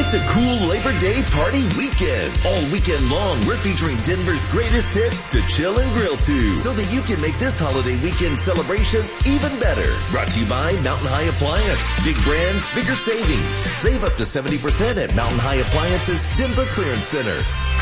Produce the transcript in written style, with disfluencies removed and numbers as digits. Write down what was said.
It's a cool Labor Day party weekend. All weekend long, we're featuring Denver's greatest hits to chill and grill to, so that you can make this holiday weekend celebration even better. Brought to you by Mountain High Appliance. Big brands, bigger savings. Save up to 70% at Mountain High Appliance's Denver Clearance Center.